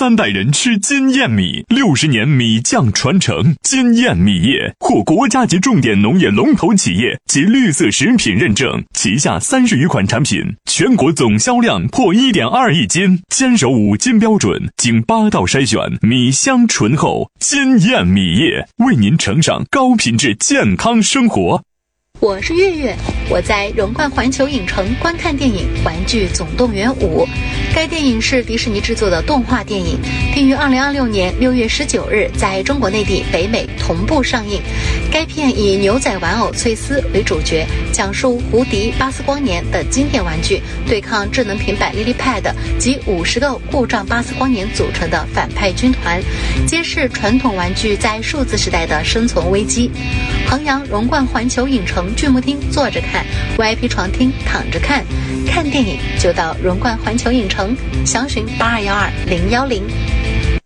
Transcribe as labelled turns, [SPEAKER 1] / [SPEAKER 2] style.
[SPEAKER 1] 3代人吃金燕米，60年米酱传承。金燕米业获国家级重点农业龙头企业及绿色食品认证，旗下30余款产品，全国总销量破1.2亿斤，坚守5金标准，经8道筛选，米香醇厚。金燕米业为您呈上高品质健康生活。
[SPEAKER 2] 我是月月，我在荣冠环球影城观看电影《玩具总动员5》。该电影是迪士尼制作的动画电影，并于2026年6月19日在中国内地、北美同步上映。该片以牛仔玩偶翠丝为主角，讲述胡迪、巴斯光年的经典玩具对抗智能平板 LilyPad 及50个故障巴斯光年组成的反派军团，揭示传统玩具在数字时代的生存危机。衡阳荣冠环球影城剧目厅坐着看， VIP 床厅躺着看。看电影就到荣冠环球影城，详询8212-010。